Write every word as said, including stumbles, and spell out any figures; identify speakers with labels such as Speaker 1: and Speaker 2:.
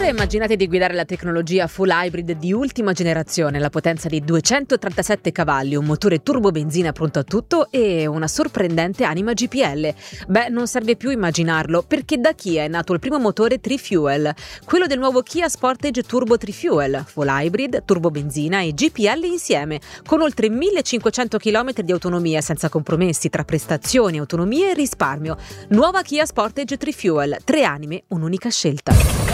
Speaker 1: Ora immaginate di guidare la tecnologia full hybrid di ultima generazione, la potenza di duecentotrentasette cavalli, un motore turbo benzina pronto a tutto e una sorprendente anima G P L. Beh, non serve più immaginarlo, perché da Kia è nato il primo motore tri-fuel, quello del nuovo Kia Sportage Turbo tri-fuel, full hybrid, turbo benzina e G P L insieme, con oltre millecinquecento chilometri di autonomia senza compromessi tra prestazioni, autonomia e risparmio. Nuova Kia Sportage tri-fuel, tre anime, un'unica scelta.